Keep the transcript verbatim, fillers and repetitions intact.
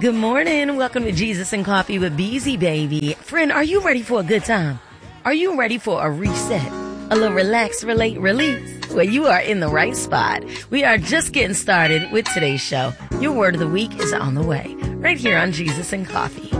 Good morning. Welcome to Jesus and Coffee with Beezy, baby. Friend, are you ready for a good time? Are you ready for a reset? A little relax, relate, release? Well, you are in the right spot. We are just getting started with today's show. Your word of the week is on the way, right here on Jesus and Coffee.